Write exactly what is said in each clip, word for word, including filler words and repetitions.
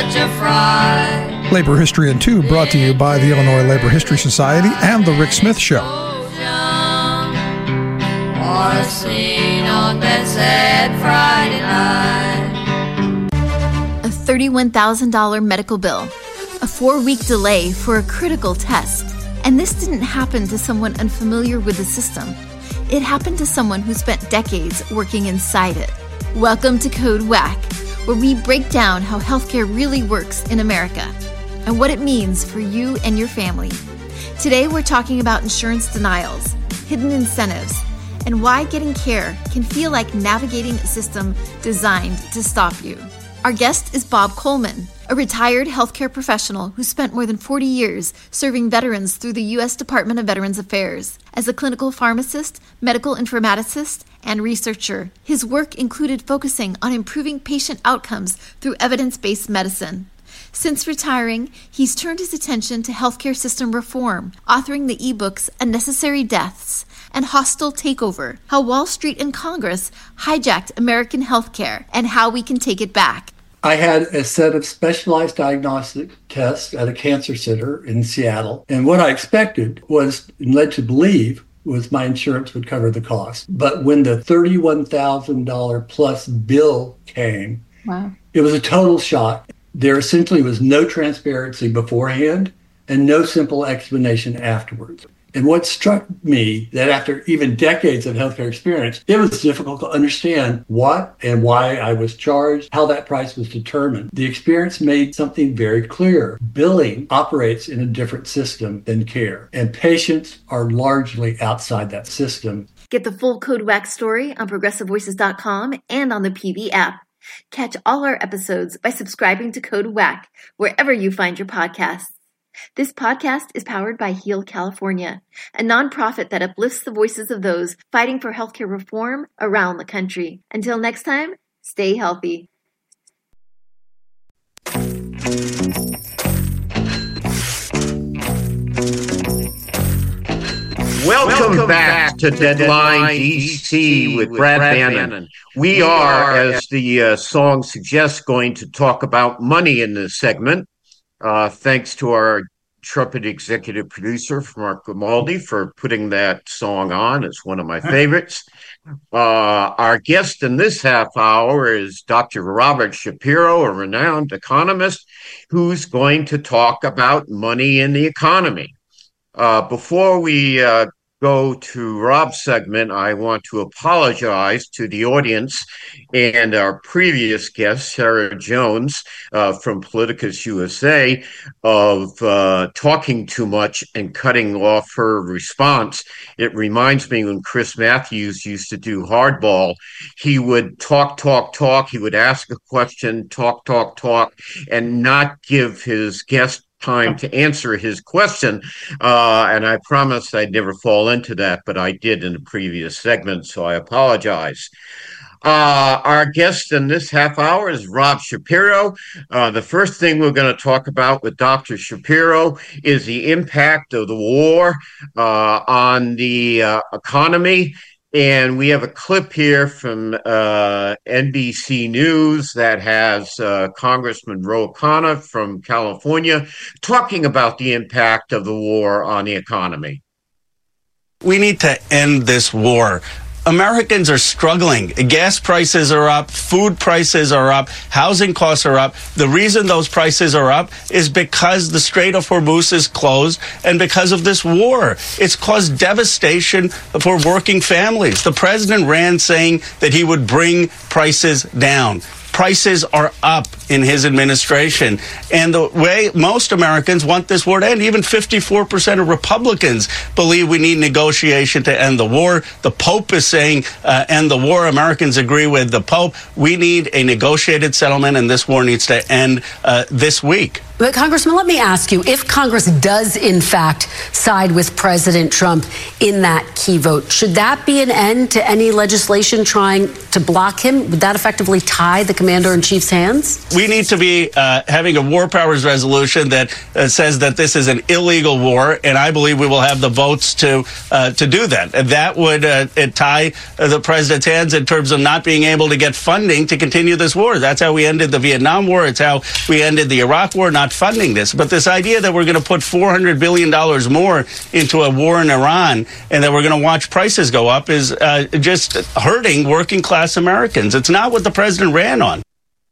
such a fright. Labor History in Two, brought to you by the Illinois Labor History Society and The Rick Smith Show. Or seen on that sad Friday night. A thirty-one thousand dollars medical bill, a four-week delay for a critical test. And this didn't happen to someone unfamiliar with the system. It happened to someone who spent decades working inside it. Welcome to Code Whack, where we break down how healthcare really works in America and what it means for you and your family. Today, we're talking about insurance denials, hidden incentives, and why getting care can feel like navigating a system designed to stop you. Our guest is Bob Coleman, a retired healthcare professional who spent more than forty years serving veterans through the U S Department of Veterans Affairs. As a clinical pharmacist, medical informaticist, and researcher, his work included focusing on improving patient outcomes through evidence-based medicine. Since retiring, he's turned his attention to healthcare system reform, authoring the ebooks Unnecessary Deaths and Hostile Takeover, How Wall Street and Congress Hijacked American Healthcare and How We Can Take It Back. I had a set of specialized diagnostic tests at a cancer center in Seattle. And what I expected was, and led to believe, was my insurance would cover the cost. But when the thirty-one thousand dollars plus bill came, wow. It was a total shock. There essentially was no transparency beforehand and no simple explanation afterwards. And what struck me, that after even decades of healthcare experience, it was difficult to understand what and why I was charged, how that price was determined. The experience made something very clear. Billing operates in a different system than care, and patients are largely outside that system. Get the full Code Whack story on progressive voices dot com and on the P V app. Catch all our episodes by subscribing to Code Whack wherever you find your podcasts. This podcast is powered by Heal California, a nonprofit that uplifts the voices of those fighting for healthcare reform around the country. Until next time, stay healthy. Welcome, Welcome back, back to Deadline D C with Brad, Brad Bannon. Bannon. We, we are, as the uh, song suggests, going to talk about money in this segment. Uh, thanks to our intrepid executive producer, Mark Grimaldi, for putting that song on. It's one of my favorites. Uh, our guest in this half hour is Doctor Robert Shapiro, a renowned economist, who's going to talk about money in the economy. Uh, before we uh, go to Rob's segment, I want to apologize to the audience and our previous guest, Sarah Jones, uh, from Politicus U S A, of uh, talking too much and cutting off her response. It reminds me when Chris Matthews used to do Hardball. He would talk, talk, talk. He would ask a question, talk, talk, talk, and not give his guest time to answer his question, uh, and I promised I'd never fall into that, but I did in the previous segment, so I apologize. Uh, our guest in this half hour is Rob Shapiro. Uh, the first thing we're going to talk about with Doctor Shapiro is the impact of the war uh, on the uh, economy. And we have a clip here from uh, N B C News that has uh, Congressman Ro Khanna from California talking about the impact of the war on the economy. We need to end this war. Americans are struggling. Gas prices are up, food prices are up, housing costs are up. The reason those prices are up is because the Strait of Hormuz is closed and because of this war. It's caused devastation for working families. The president ran saying that he would bring prices down. Prices are up in his administration. And the way most Americans want this war to end, even fifty-four percent of Republicans believe we need negotiation to end the war. The Pope is saying uh, end the war. Americans agree with the Pope. We need a negotiated settlement, and this war needs to end uh, this week. But, Congressman, let me ask you, if Congress does, in fact, side with President Trump in that key vote, should that be an end to any legislation trying to block him? Would that effectively tie the commander-in-chief's hands? We need to be uh, having a war powers resolution that uh, says that this is an illegal war, and I believe we will have the votes to uh, to do that. And that would uh, tie uh, the president's hands in terms of not being able to get funding to continue this war. That's how we ended the Vietnam War. It's how we ended the Iraq War, not funding this. But this idea that we're going to put four hundred billion dollars more into a war in Iran and that we're going to watch prices go up is uh, just hurting working-class Americans. It's not what the president ran on.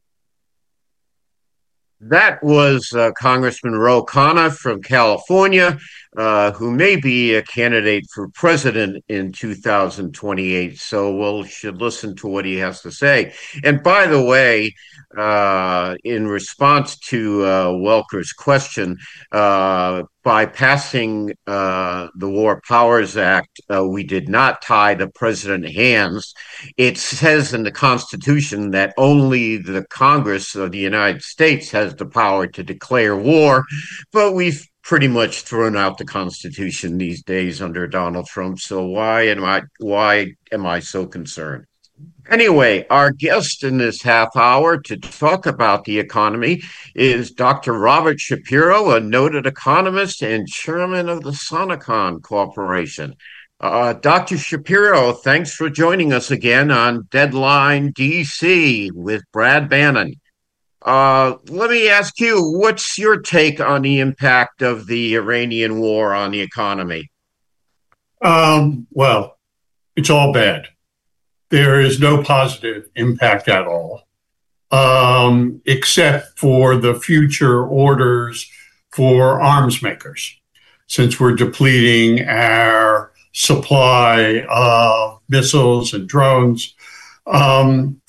That was uh, Congressman Ro Khanna from California, uh, who may be a candidate for president in two thousand twenty-eight. So we'll should listen to what he has to say. And by the way, uh, in response to uh, Welker's question, uh, by passing uh, the War Powers Act, uh, we did not tie the president's hands. It says in the Constitution that only the Congress of the United States has the power to declare war, but we've pretty much thrown out the Constitution these days under Donald Trump. So why am I why am I so concerned? Anyway, our guest in this half hour to talk about the economy is Doctor Robert Shapiro, a noted economist and chairman of the Sonecon Corporation. Uh, Doctor Shapiro, thanks for joining us again on Deadline D C with Brad Bannon. Uh, let me ask you, what's your take on the impact of the Iranian war on the economy? Um, well, it's all bad. There is no positive impact at all, um, except for the future orders for arms makers, since we're depleting our supply of missiles and drones. Um,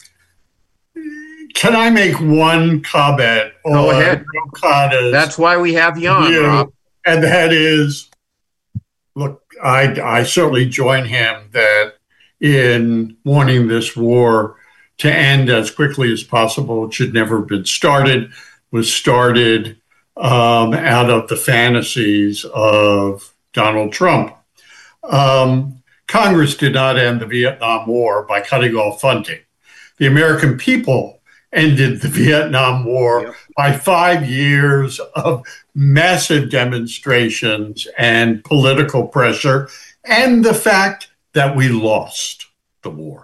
can I make one comment? Go ahead. Khanna's That's why we have you on, view, Rob. And that is, look, I, I certainly join him that in wanting this war to end as quickly as possible. It should never have been started, was started um, out of the fantasies of Donald Trump. Um, Congress did not end the Vietnam War by cutting off funding. The American people ended the Vietnam War yep. by five years of massive demonstrations and political pressure, and the fact that we lost the war.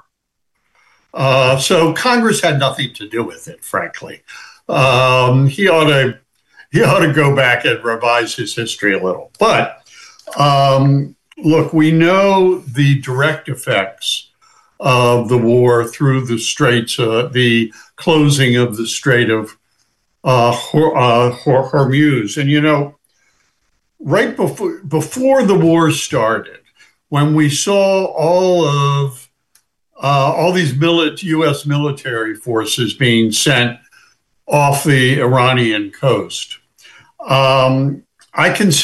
Uh, so Congress had nothing to do with it, frankly. Um, he ought to he ought to go back and revise his history a little. But um, look, we know the direct effects of the war through the straits, uh, the closing of the Strait of uh, Hor- uh, Hor- Hormuz. And, you know, right before before the war started, when we saw all of uh, all these mili- U S military forces being sent off the Iranian coast, um, I can